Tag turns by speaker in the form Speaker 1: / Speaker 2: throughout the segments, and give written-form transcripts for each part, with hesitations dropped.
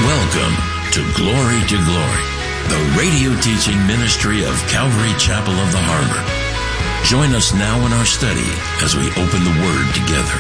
Speaker 1: Welcome to Glory to Glory, the radio teaching ministry of Calvary Chapel of the Harbor. Join us now in our study as we open the Word together.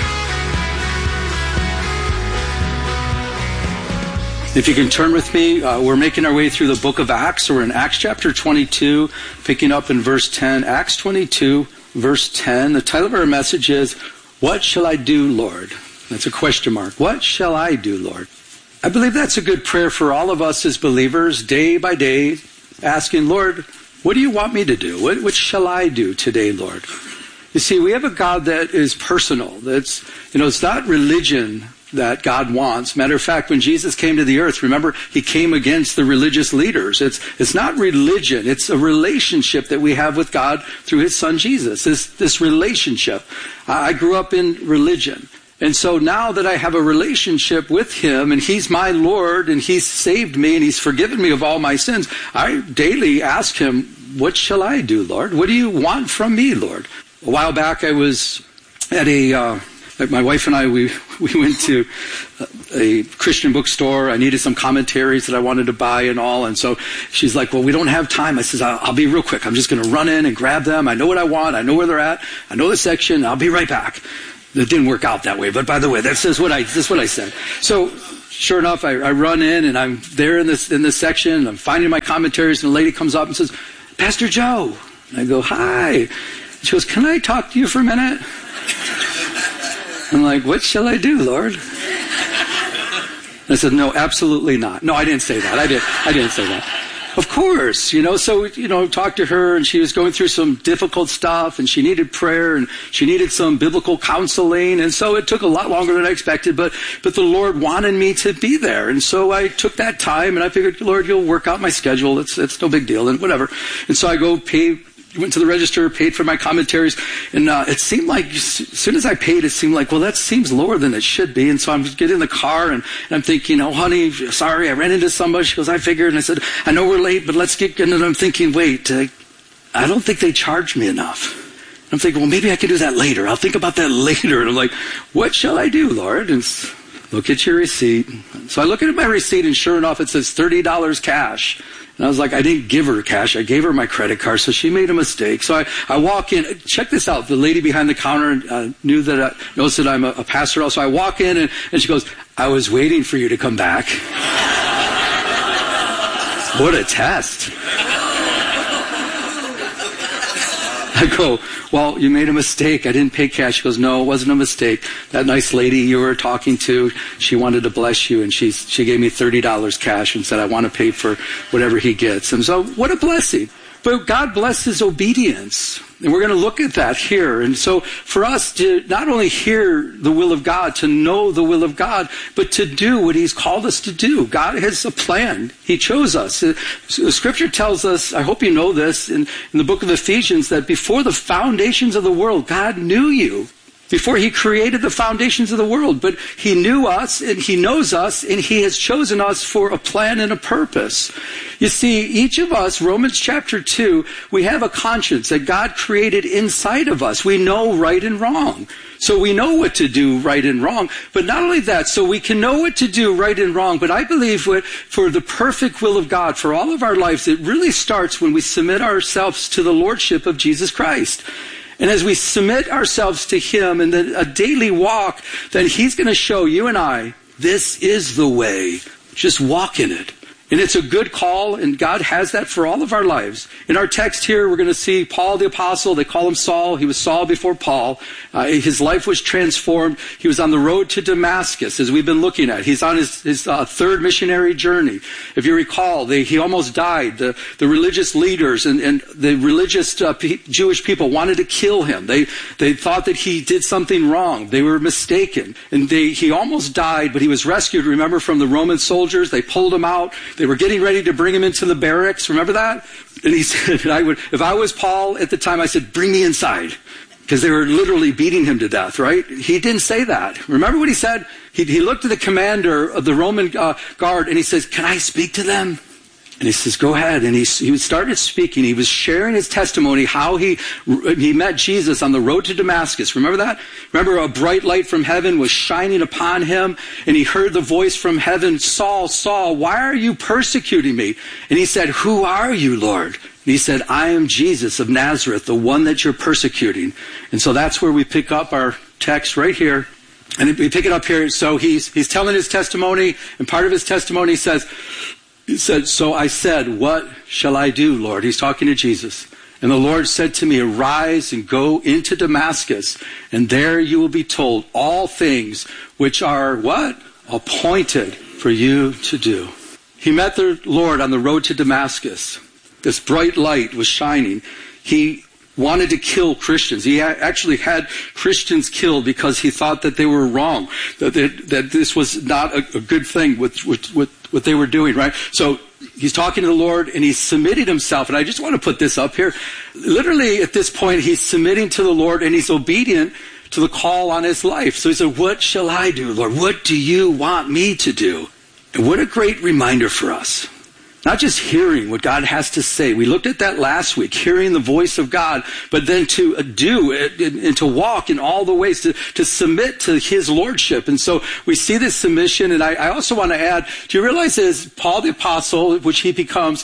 Speaker 2: If you can turn with me, we're making our way through the book of Acts. We're in Acts chapter 22, picking up in verse 10. Acts 22, verse 10. The title of our message is, What Shall I Do, Lord? That's a question mark. What shall I do, Lord? I believe that's a good prayer for all of us as believers, day by day, asking, Lord, what do you want me to do? What shall I do today, Lord? You see, we have a God that is personal. That's, it's not religion that God wants. Matter of fact, when Jesus came to the earth, remember, he came against the religious leaders. It's not religion. It's a relationship that we have with God through his son Jesus. This relationship. I grew up in religion. And so now that I have a relationship with him and he's my Lord and he's saved me and he's forgiven me of all my sins, I daily ask him, what shall I do, Lord? What do you want from me, Lord? A while back I was at my wife and I, we went to a Christian bookstore. I needed some commentaries that I wanted to buy and all. And so she's like, well, we don't have time. I says, I'll be real quick. I'm just going to run in and grab them. I know what I want. I know where they're at. I know the section. I'll be right back. It didn't work out that way, but by the way, this is what I said. So, sure enough, I run in and I'm there in this section. And I'm finding my commentaries, and a lady comes up and says, Pastor Joe. And I go, hi. She goes, can I talk to you for a minute? I'm like, what shall I do, Lord? And I said, no, absolutely not. No, I didn't say that. I didn't say that. Of course, so, talked to her, and she was going through some difficult stuff, and she needed prayer, and she needed some biblical counseling, and so it took a lot longer than I expected, but the Lord wanted me to be there, and so I took that time, and I figured, Lord, you'll work out my schedule, it's no big deal, and whatever. And so I went to the register, paid for my commentaries, and it seemed like, as soon as I paid, it seemed like, well, that seems lower than it should be. And so I'm getting in the car, and I'm thinking, oh, honey, sorry, I ran into somebody. She goes, I figured. And I said, I know we're late, but let's get, and then I'm thinking, wait, I don't think they charged me enough. I'm thinking, well, maybe I can do that later. I'll think about that later. And I'm like, what shall I do, Lord? And look at your receipt. So I look at my receipt, and sure enough, it says $30 cash. And I was like, I didn't give her cash. I gave her my credit card, so she made a mistake. So I walk in. Check this out. The lady behind the counter knows that I'm a pastor also. I walk in, and she goes, I was waiting for you to come back. What a test. I go, well, you made a mistake. I didn't pay cash. She goes, no, it wasn't a mistake. That nice lady you were talking to, she wanted to bless you, and she gave me $30 cash and said, I want to pay for whatever he gets. And so, what a blessing. But God blesses obedience. And we're going to look at that here. And so for us to not only hear the will of God, to know the will of God, but to do what he's called us to do. God has a plan. He chose us. Scripture tells us, I hope you know this, in the book of Ephesians, that before the foundations of the world, God knew you. Before he created the foundations of the world. But he knew us, and he knows us, and he has chosen us for a plan and a purpose. You see, each of us, Romans chapter 2, we have a conscience that God created inside of us. We know right and wrong. So we know what to do right and wrong. But not only that, so we can know what to do right and wrong. But I believe for the perfect will of God for all of our lives, it really starts when we submit ourselves to the lordship of Jesus Christ. And as we submit ourselves to him and then a daily walk, then he's going to show you and I, this is the way. Just walk in it. And it's a good call, and God has that for all of our lives. In our text here, we're going to see Paul the Apostle. They call him Saul. He was Saul before Paul. His life was transformed. He was on the road to Damascus, as we've been looking at. He's on his third missionary journey. If you recall, he almost died. The religious leaders and the religious Jewish people wanted to kill him. They thought that he did something wrong. They were mistaken. And he almost died, but he was rescued, remember, from the Roman soldiers. They pulled him out. They were getting ready to bring him into the barracks. Remember that? And he said, if I was Paul at the time, I said, bring me inside. Because they were literally beating him to death, right? He didn't say that. Remember what he said? He looked at the commander of the Roman guard and he says, can I speak to them? And he says, go ahead. And he started speaking. He was sharing his testimony, how he met Jesus on the road to Damascus. Remember that? Remember, a bright light from heaven was shining upon him, and he heard the voice from heaven, Saul, Saul, why are you persecuting me? And he said, who are you, Lord? And he said, I am Jesus of Nazareth, the one that you're persecuting. And so that's where we pick up our text right here. And we pick it up here. So he's telling his testimony, and part of his testimony he said, so I said, what shall I do, Lord? He's talking to Jesus. And the Lord said to me, arise and go into Damascus, and there you will be told all things which are what? Appointed for you to do. He met the Lord on the road to Damascus. This bright light was shining. He wanted to kill Christians. He actually had Christians killed because he thought that they were wrong, that this was not a good thing with what they were doing, right? So he's talking to the Lord, and he's submitting himself. And I just want to put this up here. Literally, at this point, he's submitting to the Lord, and he's obedient to the call on his life. So he said, what shall I do, Lord? What do you want me to do? And what a great reminder for us. Not just hearing what God has to say. We looked at that last week, hearing the voice of God, but then to do and to walk in all the ways, to submit to his lordship. And so we see this submission. And I also want to add, do you realize as Paul the Apostle, which he becomes,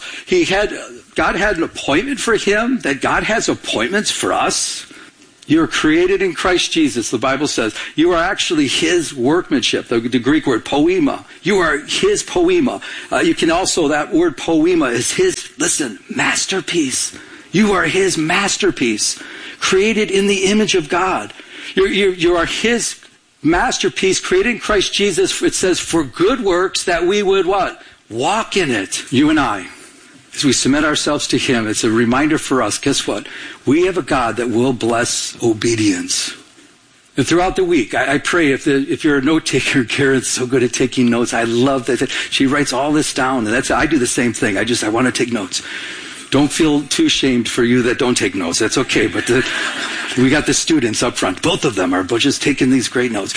Speaker 2: God had an appointment for him, that God has appointments for us? You are created in Christ Jesus, the Bible says. You are actually his workmanship, the Greek word poema. You are his poema. You can also, that word poema is his, listen, masterpiece. You are his masterpiece, created in the image of God. You are his masterpiece, created in Christ Jesus. It says, for good works that we would what? Walk in it, you and I. As we submit ourselves to him, it's a reminder for us, guess what? We have a God that will bless obedience. And throughout the week, I pray, if you're a note taker, Karen's so good at taking notes. I love that. She writes all this down, and I do the same thing. I want to take notes. Don't feel too ashamed for you that don't take notes. That's okay, but we got the students up front. Both of them are just taking these great notes.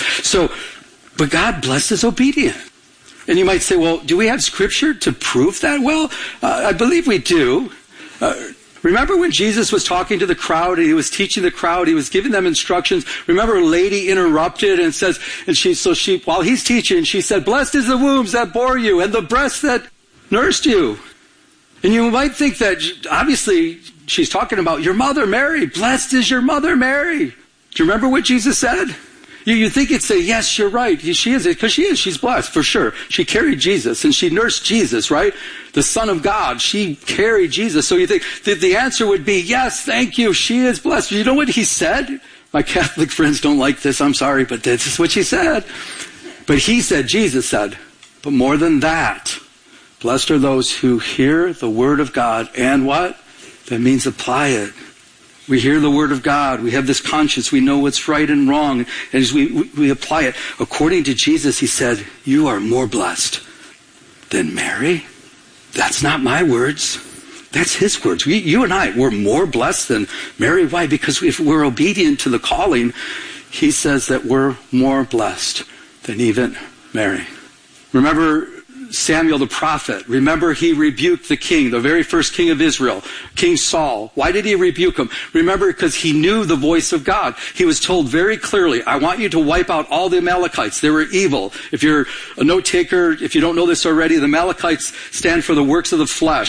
Speaker 2: But God blesses obedience. And you might say, well, do we have scripture to prove that? Well, I believe we do. Remember when Jesus was talking to the crowd and he was teaching the crowd, he was giving them instructions. Remember, a lady interrupted and says, while he's teaching, she said, blessed is the wombs that bore you and the breasts that nursed you. And you might think that obviously she's talking about your mother Mary. Blessed is your mother Mary. Do you remember what Jesus said? You think it'd say, yes, you're right. She is, because she is. She's blessed, for sure. She carried Jesus, and she nursed Jesus, right? The Son of God. She carried Jesus. So you think that the answer would be, yes, thank you. She is blessed. You know what he said? My Catholic friends don't like this. I'm sorry, but this is what she said. But he said, Jesus said, but more than that, blessed are those who hear the word of God and what? That means apply it. We hear the word of God. We have this conscience. We know what's right and wrong. And as we apply it, according to Jesus, he said, you are more blessed than Mary. That's not my words. That's his words. You and I, we're more blessed than Mary. Why? Because if we're obedient to the calling, he says that we're more blessed than even Mary. Remember Samuel the prophet. Remember, he rebuked the king, the very first king of Israel, King Saul. Why did he rebuke him? Remember, because he knew the voice of God. He was told very clearly, I want you to wipe out all the Amalekites. They were evil. If you're a note taker, if you don't know this already, the Amalekites stand for the works of the flesh.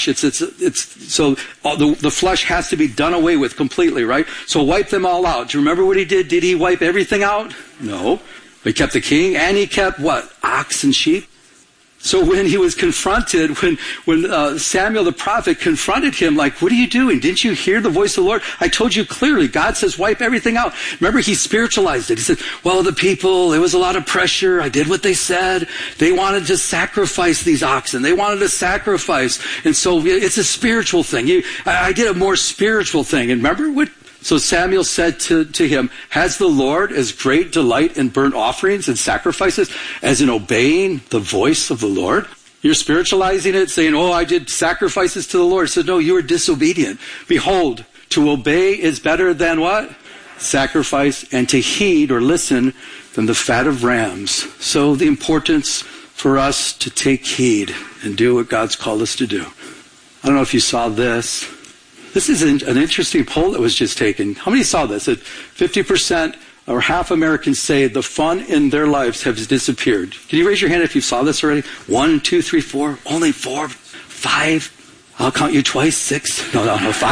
Speaker 2: So the flesh has to be done away with completely, right? So wipe them all out. Do you remember what he did? Did he wipe everything out? No. He kept the king, and he kept what? Ox and sheep. So when he was confronted, when Samuel the prophet confronted him, like, what are you doing? Didn't you hear the voice of the Lord? I told you clearly, God says wipe everything out. Remember, he spiritualized it. He said, well, the people, there was a lot of pressure. I did what they said. They wanted to sacrifice these oxen. They wanted to sacrifice. And so it's a spiritual thing. I did a more spiritual thing. And remember what? So Samuel said to him, has the Lord as great delight in burnt offerings and sacrifices as in obeying the voice of the Lord? You're spiritualizing it, saying, oh, I did sacrifices to the Lord. He said, no, you were disobedient. Behold, to obey is better than what? Sacrifice, and to heed or listen than the fat of rams. So the importance for us to take heed and do what God's called us to do. I don't know if you saw this. This is an interesting poll that was just taken. How many saw this? That 50% or half Americans say the fun in their lives has disappeared. Can you raise your hand if you saw this already? 1, 2, 3, 4. Only 4, 5. I'll count you twice. 6. No,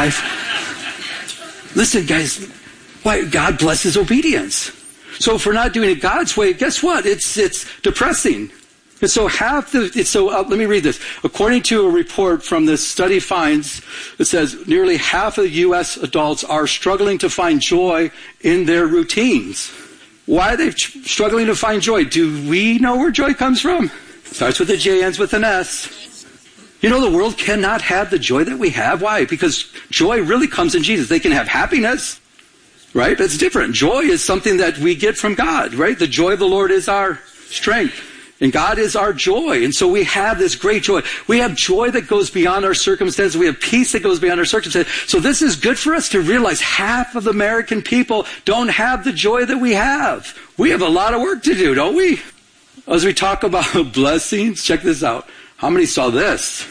Speaker 2: 5. Listen, guys. Why? God blesses obedience. So if we're not doing it God's way, guess what? It's depressing. And so let me read this. According to a report from this study finds, it says nearly half of U.S. adults are struggling to find joy in their routines. Why are they struggling to find joy? Do we know where joy comes from? Starts with a J, ends with an S. You know, the world cannot have the joy that we have. Why? Because joy really comes in Jesus. They can have happiness, right? That's different. Joy is something that we get from God, right? The joy of the Lord is our strength. And God is our joy. And so we have this great joy. We have joy that goes beyond our circumstances. We have peace that goes beyond our circumstances. So this is good for us to realize half of the American people don't have the joy that we have. We have a lot of work to do, don't we? As we talk about blessings, check this out. How many saw this?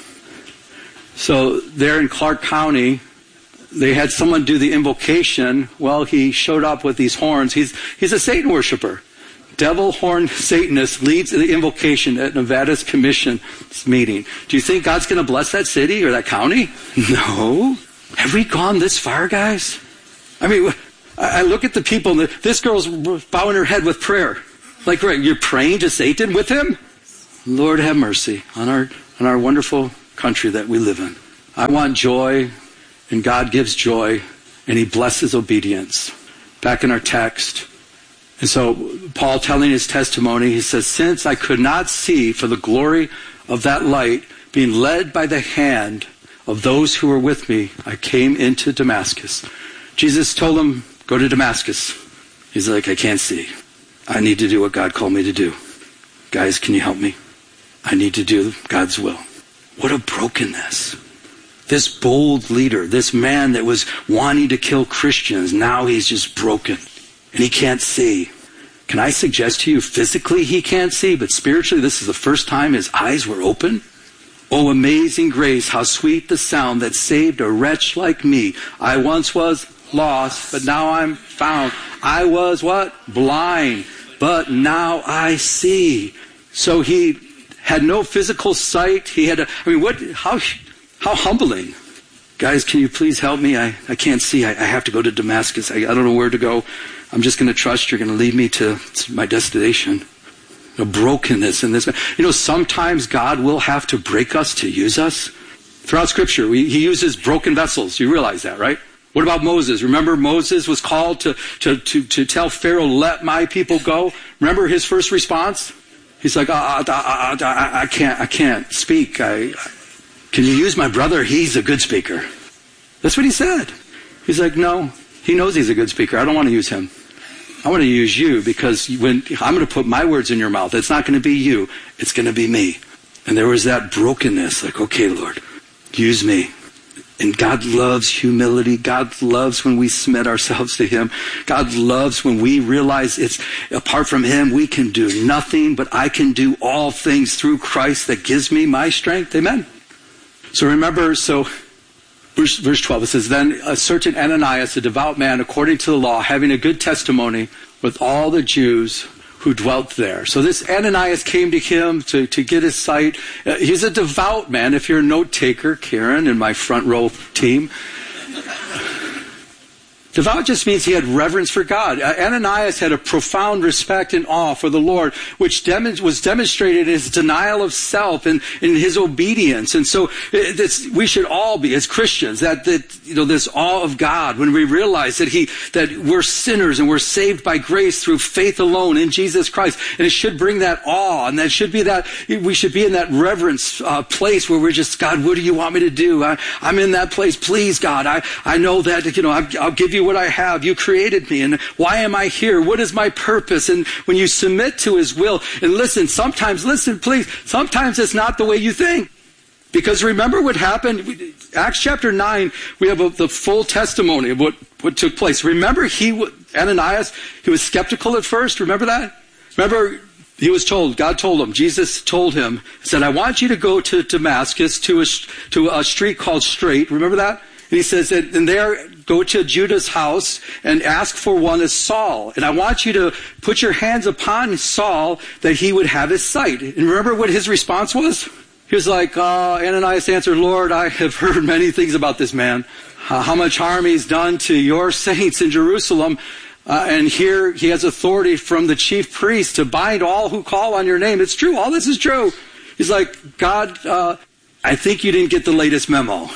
Speaker 2: So there in Clark County, they had someone do the invocation. Well, he showed up with these horns. He's a Satan worshiper. Devil horn Satanist leads the invocation at Nevada's commission meeting. Do you think God's going to bless that city or that county? No. Have we gone this far, guys? I mean, I look at the people, and this girl's bowing her head with prayer. Like, right, you're praying to Satan with him? Lord, have mercy on our wonderful country that we live in. I want joy, and God gives joy, and he blesses obedience. Back in our text. And so Paul telling his testimony, he says, since I could not see for the glory of that light, being led by the hand of those who were with me, I came into Damascus. Jesus told him, go to Damascus. He's like, I can't see. I need to do what God called me to do. Guys, can you help me? I need to do God's will. What a brokenness. This bold leader, this man that was wanting to kill Christians, now he's just broken. And he can't see. Can I suggest to you, physically he can't see, but spiritually this is the first time his eyes were open? Oh, amazing grace, how sweet the sound that saved a wretch like me. I once was lost, but now I'm found. I was what? Blind, but now I see. So he had no physical sight. He had how humbling. Guys, can you please help me? I can't see. I have to go to Damascus. I don't know where to go. I'm just going to trust you're going to lead me to my destination. A brokenness in this. You know, sometimes God will have to break us to use us. Throughout Scripture, he uses broken vessels. You realize that, right? What about Moses? Remember Moses was called to tell Pharaoh, let my people go. Remember his first response? He's like, I can't speak. Can you use my brother? He's a good speaker. That's what he said. He's like, no, he knows he's a good speaker. I don't want to use him. I want to use you because when I'm going to put my words in your mouth, it's not going to be you. It's going to be me. And there was that brokenness, like, okay, Lord, use me. And God loves humility. God loves when we submit ourselves to him. God loves when we realize it's apart from him, we can do nothing, but I can do all things through Christ that gives me my strength. Amen. So remember, verse 12, it says, then a certain Ananias, a devout man according to the law, having a good testimony with all the Jews who dwelt there. So this Ananias came to him to get his sight. He's a devout man. If you're a note taker, Karen and my front row team. Devout just means he had reverence for God. Ananias had a profound respect and awe for the Lord, which was demonstrated in his denial of self and in his obedience. And so we should all be, as Christians, that this awe of God when we realize that we're sinners and we're saved by grace through faith alone in Jesus Christ. And it should bring that awe, and that should be that we should be in that reverence place where we're just, God, what do you want me to do? I'm in that place. Please, God, I know that I'll give you what I have. You created me, and why am I here? What is my purpose? And when you submit to his will, and sometimes it's not the way you think. Because remember what happened? Acts chapter 9, we have the full testimony of what took place. Remember Ananias, he was skeptical at first. Remember that? Remember He was told, God told him, Jesus told him, said, I want you to go to Damascus, to a street called Straight. Remember that? And he says, and there, go to Judah's house and ask for one as Saul. And I want you to put your hands upon Saul that he would have his sight. And remember what his response was? He was like, Ananias answered, Lord, I have heard many things about this man, how much harm he's done to your saints in Jerusalem. And here he has authority from the chief priest to bind all who call on your name. It's true. All this is true. He's like, God, I think you didn't get the latest memo.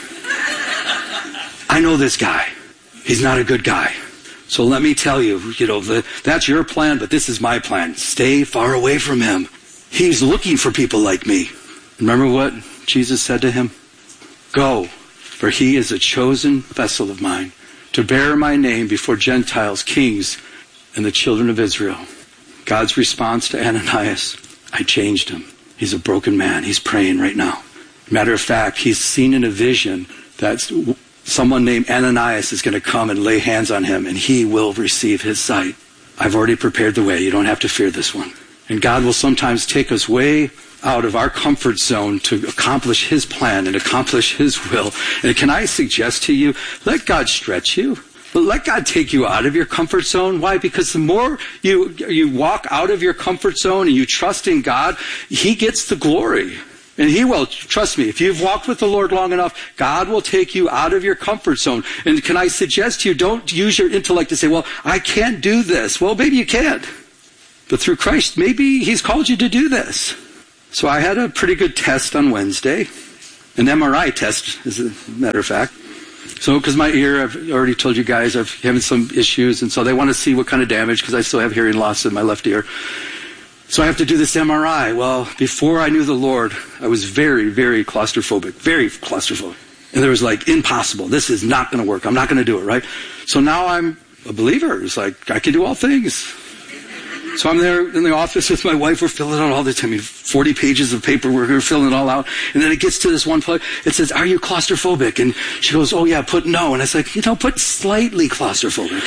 Speaker 2: I know this guy. He's not a good guy. So let me tell you, that's your plan, but this is my plan. Stay far away from him. He's looking for people like me. Remember what Jesus said to him? Go, for he is a chosen vessel of mine to bear my name before Gentiles, kings, and the children of Israel. God's response to Ananias, I changed him. He's a broken man. He's praying right now. Matter of fact, he's seen in a vision that someone named Ananias is going to come and lay hands on him, and he will receive his sight. I've already prepared the way. You don't have to fear this one. And God will sometimes take us way out of our comfort zone to accomplish his plan and accomplish his will. And can I suggest to you, let God stretch you. Let God take you out of your comfort zone. Why? Because the more you walk out of your comfort zone and you trust in God, he gets the glory. And he will. Trust me, if you've walked with the Lord long enough, God will take you out of your comfort zone. And can I suggest to you, don't use your intellect to say, well, I can't do this. Well, maybe you can't. But through Christ, maybe he's called you to do this. So I had a pretty good test on Wednesday. An MRI test, as a matter of fact. So, because my ear, I've already told you guys, I'm having some issues. And so they want to see what kind of damage, because I still have hearing loss in my left ear. So I have to do this MRI. Well, before I knew the Lord, I was very, very claustrophobic. Very claustrophobic. And there was like, impossible. This is not going to work. I'm not going to do it, right? So now I'm a believer. It's like, I can do all things. So I'm there in the office with my wife. We're filling out all this. 40 pages of paper. We're filling it all out. And then it gets to this one part. It says, are you claustrophobic? And she goes, oh yeah, put no. And I was like, put slightly claustrophobic.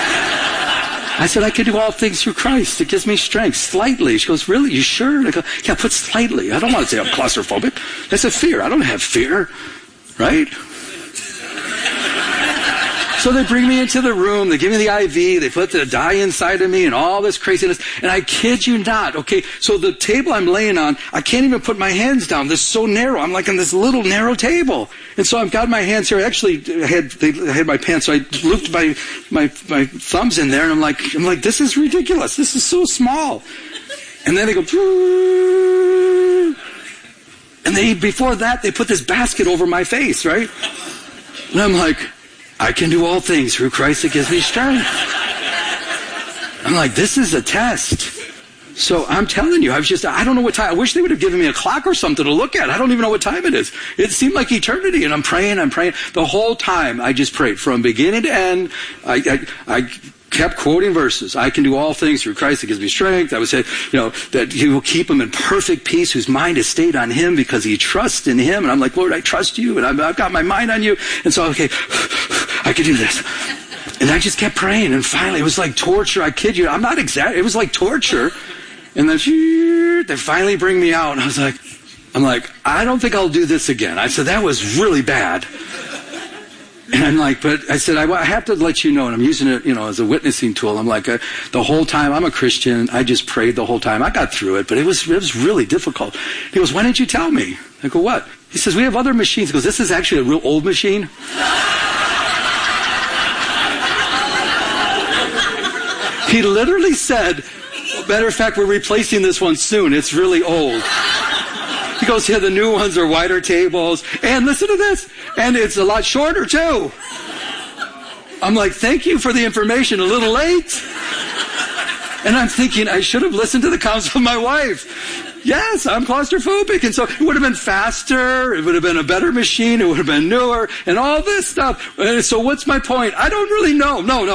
Speaker 2: I said, I can do all things through Christ. It gives me strength. Slightly. She goes, really? You sure? And I go, yeah, put slightly. I don't want to say I'm claustrophobic. That's a fear. I don't have fear. Right? So they bring me into the room. They give me the IV. They put the dye inside of me and all this craziness. And I kid you not. Okay, so the table I'm laying on, I can't even put my hands down. This is so narrow. I'm like on this little narrow table. And so I've got my hands here. Actually, I had my pants, so I looped my thumbs in there, and I'm like, this is ridiculous. This is so small. And then they go, and before that, they put this basket over my face, right? And I'm like, I can do all things through Christ that gives me strength. I'm like, this is a test. So I'm telling you, I don't know what time. I wish they would have given me a clock or something to look at. I don't even know what time it is. It seemed like eternity, and I'm praying. The whole time I just prayed from beginning to end. I kept quoting verses. I can do all things through Christ that gives me strength. I would say, that he will keep him in perfect peace whose mind is stayed on him because he trusts in him. And I'm like, Lord, I trust you, and I've got my mind on you. And so, okay, I can do this. And I just kept praying, and finally it was like torture. I kid you. I'm not exaggerating. It was like torture. And then they finally bring me out, and I'm like, I don't think I'll do this again. I said, that was really bad. And I'm like, but I said, I have to let you know, and I'm using it, as a witnessing tool. I'm like, the whole time, I'm a Christian. I just prayed the whole time. I got through it, but it was really difficult. He goes, why didn't you tell me? I go, what? He says, we have other machines. He goes, this is actually a real old machine. He literally said, matter of fact, we're replacing this one soon. It's really old. He goes, yeah, the new ones are wider tables. And listen to this. And it's a lot shorter, too. I'm like, thank you for the information. A little late. And I'm thinking, I should have listened to the counsel of my wife. Yes, I'm claustrophobic. And so it would have been faster. It would have been a better machine. It would have been newer. And all this stuff. And so what's my point? I don't really know. No.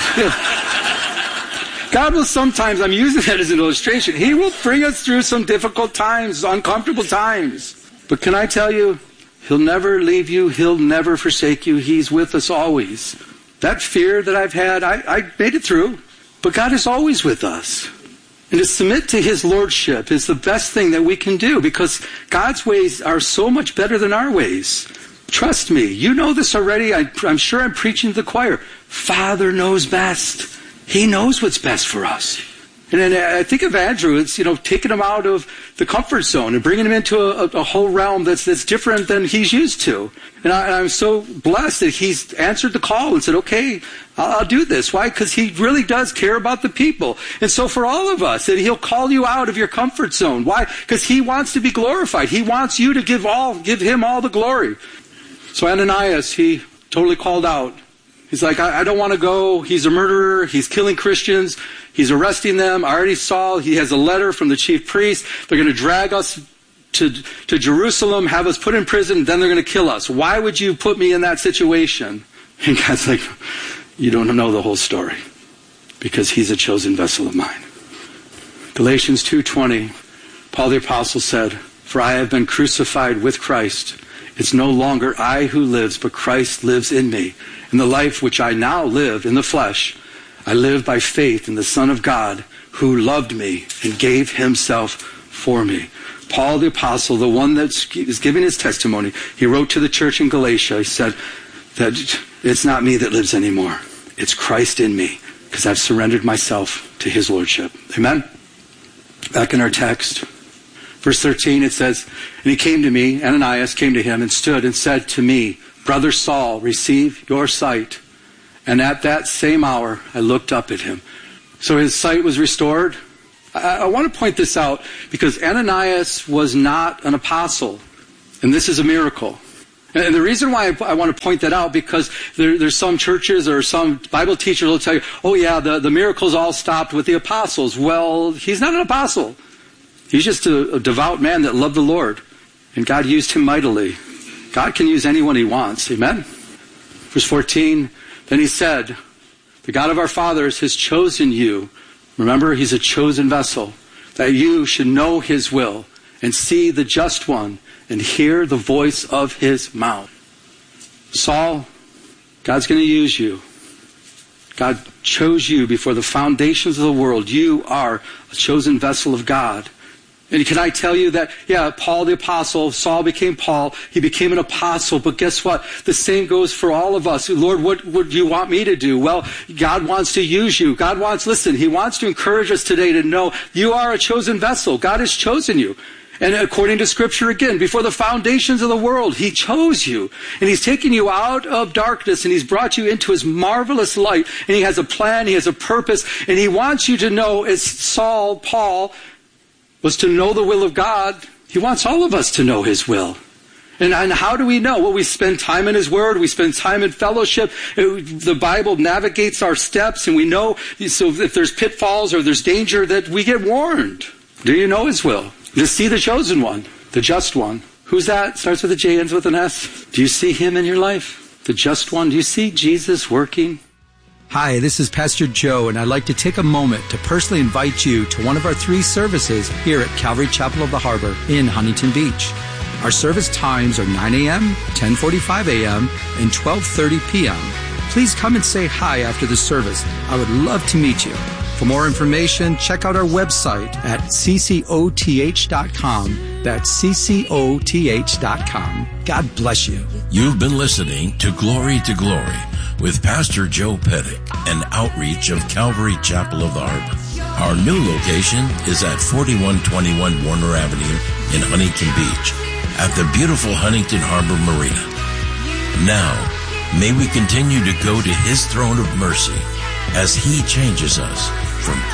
Speaker 2: God will sometimes, I'm using that as an illustration, he will bring us through some difficult times, uncomfortable times. But can I tell you, he'll never leave you, he'll never forsake you, he's with us always. That fear that I've had, I made it through, but God is always with us. And to submit to his lordship is the best thing that we can do, because God's ways are so much better than our ways. Trust me, you know this already. I'm sure I'm preaching to the choir. Father knows best. He knows what's best for us. And then I think of Andrew, it's, taking him out of the comfort zone and bringing him into a whole realm that's different than he's used to. And I'm so blessed that he's answered the call and said, okay, I'll do this. Why? Because he really does care about the people. And so for all of us, that he'll call you out of your comfort zone. Why? Because he wants to be glorified. He wants you to give him all the glory. So Ananias, he totally called out. He's like, I don't want to go. He's a murderer. He's killing Christians. He's arresting them. I already saw he has a letter from the chief priest. They're going to drag us to Jerusalem, have us put in prison, then they're going to kill us. Why would you put me in that situation? And God's like, you don't know the whole story, because he's a chosen vessel of mine. Galatians 2:20, Paul the Apostle said, for I have been crucified with Christ. It's no longer I who lives, but Christ lives in me. In the life which I now live in the flesh, I live by faith in the Son of God, who loved me and gave himself for me. Paul the Apostle, the one that is giving his testimony, he wrote to the church in Galatia, he said that it's not me that lives anymore. It's Christ in me, because I've surrendered myself to his lordship. Amen? Back in our text, verse 13, it says, and he came to me, Ananias came to him and stood and said to me, Brother Saul, receive your sight. And at that same hour, I looked up at him. So his sight was restored. I want to point this out because Ananias was not an apostle. And this is a miracle. And the reason why I want to point that out, because there's some churches or some Bible teachers will tell you, oh yeah, the miracles all stopped with the apostles. Well, he's not an apostle. He's just a devout man that loved the Lord. And God used him mightily. God can use anyone he wants. Amen? Verse 14, then he said, the God of our fathers has chosen you. Remember, he's a chosen vessel, that you should know his will and see the just one and hear the voice of his mouth. Saul, God's going to use you. God chose you before the foundations of the world. You are a chosen vessel of God. And can I tell you that, yeah, Paul the apostle, Saul became Paul, he became an apostle, but guess what? The same goes for all of us. Lord, what would you want me to do? Well, God wants to use you. He wants to encourage us today to know you are a chosen vessel. God has chosen you. And according to Scripture again, before the foundations of the world, he chose you. And he's taken you out of darkness and he's brought you into his marvelous light. And he has a plan, he has a purpose, and he wants you to know, as Paul was to know the will of God, he wants all of us to know his will. And how do we know? Well, we spend time in his word, we spend time in fellowship. The Bible navigates our steps, and we know, so if there's pitfalls or there's danger, that we get warned. Do you know his will? To see the chosen one, the just one. Who's that? Starts with a J, ends with an S. Do you see him in your life? The just one? Do you see Jesus working?
Speaker 3: Hi, this is Pastor Joe, and I'd like to take a moment to personally invite you to one of our 3 services here at Calvary Chapel of the Harbor in Huntington Beach. Our service times are 9 a.m., 10:45 a.m., and 12:30 p.m. Please come and say hi after the service. I would love to meet you. For more information, check out our website at ccoth.com. That's ccoth.com. God bless you.
Speaker 1: You've been listening to Glory with Pastor Joe Pettick, an outreach of Calvary Chapel of the Harbor. Our new location is at 4121 Warner Avenue in Huntington Beach at the beautiful Huntington Harbor Marina. Now, may we continue to go to his throne of mercy as he changes us from